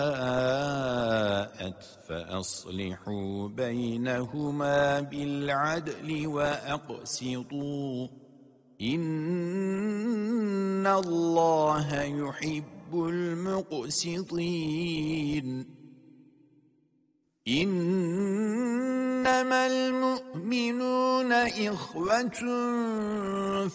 فأصلحوا بينهما بالعدل وأقسطوا إن الله يحب المقسطين إنما المؤمنون إخوة